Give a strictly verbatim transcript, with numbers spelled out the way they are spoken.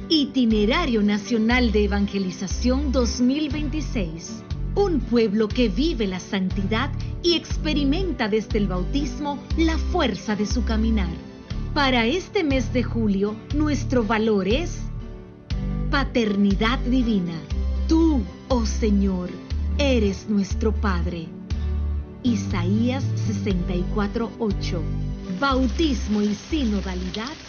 Itinerario Nacional de Evangelización dos mil veintiséis. Un pueblo que vive la santidad y experimenta desde el bautismo la fuerza de su caminar. Para este mes de julio, nuestro valor es paternidad divina. Tú, oh Señor, eres nuestro Padre. Isaías sesenta y cuatro, ocho. Bautismo y sinodalidad